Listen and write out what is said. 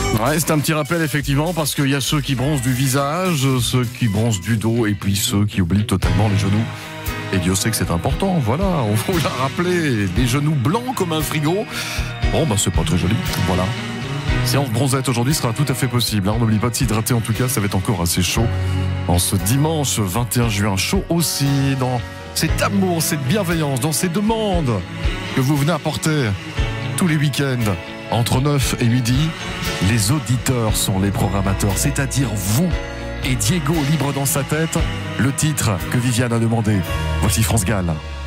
Ouais, c'est un petit rappel effectivement parce qu'il y a ceux qui bronzent du visage, ceux qui bronzent du dos et puis ceux qui oublient totalement les genoux. Et Dieu sait que c'est important, voilà, on vous l'a rappelé, des genoux blancs comme un frigo. Bon, bah c'est pas très joli, voilà. Séance bronzette aujourd'hui sera tout à fait possible. On n'oublie pas de s'hydrater, en tout cas, ça va être encore assez chaud. En ce dimanche 21 juin, chaud aussi dans cet amour, cette bienveillance, dans ces demandes que vous venez apporter tous les week-ends entre 9 et midi. Les auditeurs sont les programmateurs, c'est-à-dire vous et Diego libre dans sa tête. Le titre que Viviane a demandé. Voici France Gall.